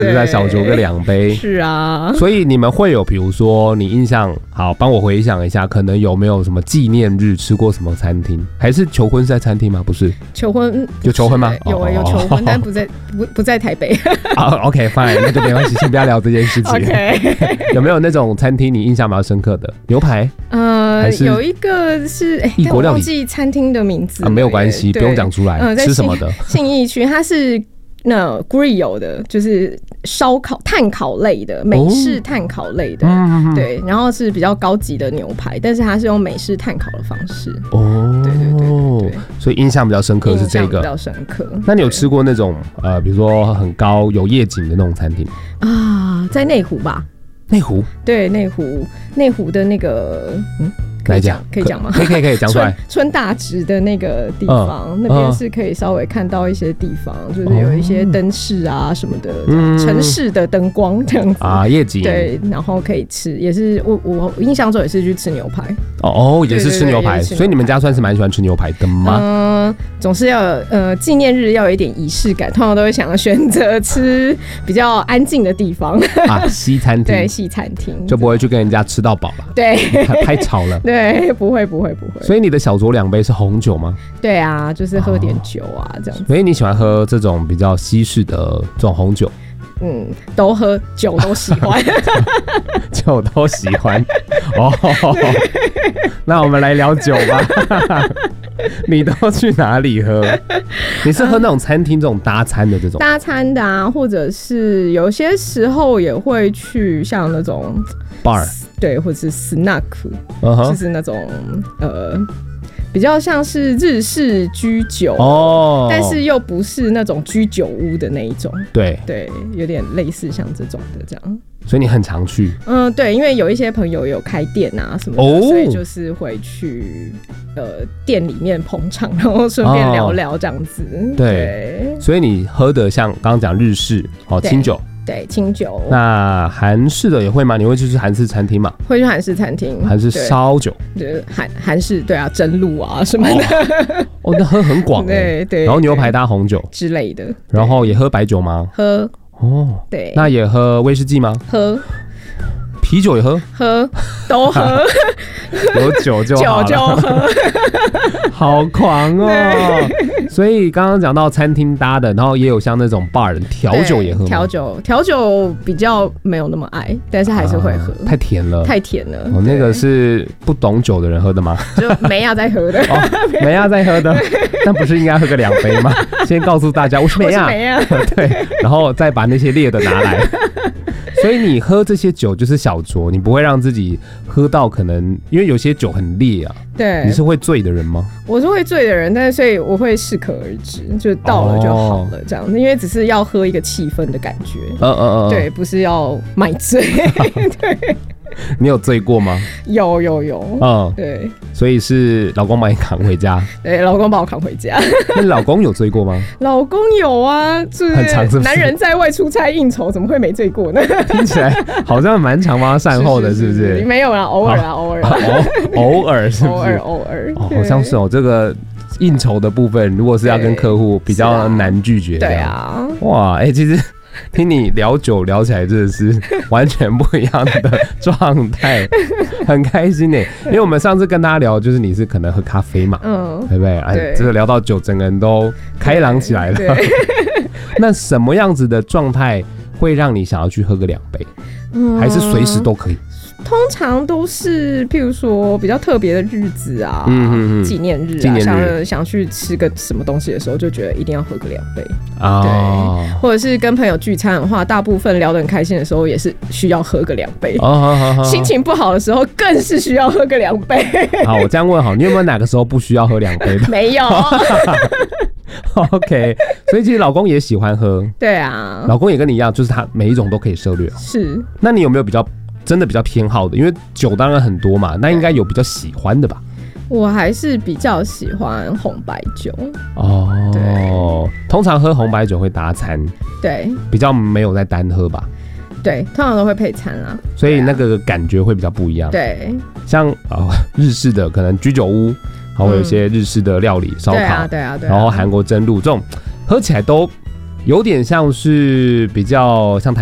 就是在小酌个2杯。 是啊， 所以你们会有，比如说你印象好，帮我回想一下，可能有没有什么纪念日吃过什么餐厅？还是求婚是在餐厅吗？不是， 求婚有求婚吗？ 有求婚，但不在台北。 OK fine， 那就没关系，先不要聊这件事情。 OK， 有没有那种餐厅你印象比较深刻的？牛排？ 有一个是异国料理， 我忘记餐厅的名字没有关系，不用讲出来。吃什么的？ 信义区，它是grill 的，就是烧烤、炭烤类的，美式炭烤类的，对，然后是比较高级的牛排，但是它是用美式炭烤的方式。对， 所以印象比较深刻是这个， 比较深刻。 那你有吃过那种比如说很高有夜景的那种餐厅啊？在内湖吧。 内湖？对， 内湖的那个可以讲吗？ 可以讲出来。 春大直的那个地方，那边是可以稍微看到一些地方，就是有一些灯饰啊什么的，城市的灯光这样子啊， 夜景。 对，然后可以吃，也是我印象中也是去吃牛排。 也是吃牛排，所以你们家算是蛮喜欢吃牛排的吗？ 总是要纪念日要有一点仪式感，通常都会想要选择吃比较安静的地方啊， 西餐厅。 对，西餐厅就不会去跟人家吃到饱吧？ 对， 太吵了。 对，不会。 所以你的小酌2杯是红酒吗？ 对啊，就是喝点酒啊，这样子。 所以你喜欢喝这种比较西式的这种红酒？ 都喝，酒都喜欢。 酒都喜欢那我们来聊酒吧。你都去哪里喝？你是喝那种餐厅这种搭餐的这种？ 搭餐的啊，或者是有些时候也会去像那种 bar， 对，或者是 snack，就是那种比较像是日式居酒但是又不是那种居酒屋的那一种。对，有点类似像这种的这样。 所以你很常去？ 对，因为有一些朋友有开店啊什么的，所以就是会去店里面捧场，然后顺便聊聊这样子。对， 所以你喝的像刚刚讲日式清酒。 对，清酒。 那韩式的也会吗？你会去吃韩式餐厅吗？ 会去韩式餐厅， 韩式烧酒， 对，韩式，对啊，蒸露啊什么的。 那喝很广。对。然后牛排搭红酒之类的。 然后也喝白酒吗？ 喝。对。 那也喝威士忌吗？ 喝。 啤酒也喝？ 喝，都喝。 有酒就好了。 酒就喝。 好狂哦！所以刚刚讲到餐厅搭的，然后也有像那种 bar 的调酒也喝吗？ 调酒比较没有那么爱，但是还是会喝。 太甜了。那个是不懂酒的人喝的吗？ 就没要再喝的。 没要再喝的，但不是应该喝个2杯吗？先告诉大家我是没要。对，然后再把那些烈的拿来。所以你喝这些酒就是小酌，你不会让自己喝到可能，因为有些酒很烈啊。 对， 你是会醉的人吗？ 我是会醉的人，但是所以我会适可而止，就到了就好了这样子，因为只是要喝一个气氛的感觉。对，不是要买醉。对。 你有醉过吗？ 有。对。 所以是老公把你扛回家？ 对，老公把我扛回家。 那老公有醉过吗？ 老公有啊，就是男人在外出差应酬，怎么会没醉过呢？ 听起来好像蛮常帮他善后的，是不是？ 没有啦，偶尔。 偶尔是不是？ 偶尔。 好像是这个应酬的部分，如果是要跟客户比较难拒绝。 对啊。 哇，其实。听你聊酒聊起来真的是完全不一样的状态，很开心耶。因为我们上次跟大家聊，就是你是可能喝咖啡嘛，对不对？这个聊到酒，整个人都开朗起来了。那什么样子的状态会让你想要去喝个2杯？还是随时都可以？ 通常都是譬如说比较特别的日子啊，纪念日啊，想去吃个什么东西的时候，就觉得一定要喝个2杯对，或者是跟朋友聚餐的话，大部分聊得很开心的时候，也是需要喝个2杯心情不好的时候，更是需要喝个2杯。 好，我这样问好，你有没有哪个时候不需要喝2杯的？ 没有。 OK， 所以其实老公也喜欢喝。 对啊， 老公也跟你一样，就是他每一种都可以涉猎。 是。那你有没有真的比较偏好的？因为酒当然很多嘛，那应该有比较喜欢的吧？ 我还是比较喜欢红白酒。 对，通常喝红白酒会搭餐。对，比较没有在单喝吧？ 对，通常都会配餐啦。 所以那个感觉会比较不一样。 对， 像日式的可能居酒屋，还会有一些日式的料理烧烤， 对啊， 然后韩国蒸露这种喝起来都有点像是比较像台